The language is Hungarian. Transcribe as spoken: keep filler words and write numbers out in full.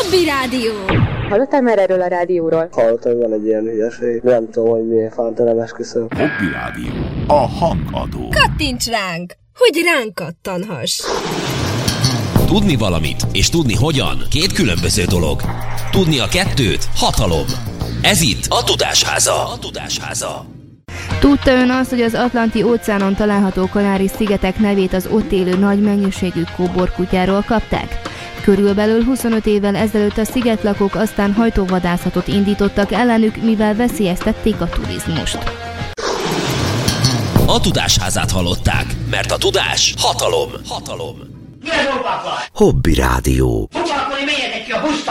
Hobby Rádió. Hallottál már erről a rádióról? Hallottam, hogy van egy ilyen hülyeség. Nem tudom, hogy miért fánt, nem esküszöm. Hobby Rádió. A hangadó. Kattints ránk, hogy ránk kattanhass. Tudni valamit és tudni hogyan két különböző dolog. Tudni a kettőt hatalom. Ez itt a Tudásháza. A Tudásháza. Tudta ön azt, hogy az Atlanti-óceánon található Kanári-szigetek nevét az ott élő nagy mennyiségű kóborkutyáról kapták? Körülbelül huszonöt évvel ezelőtt a szigetlakók aztán hajtóvadászatot indítottak ellenük, mivel veszélyeztették a turizmust. A Tudásházát hallották, mert a tudás hatalom. Hatalom. Hobby Rádió.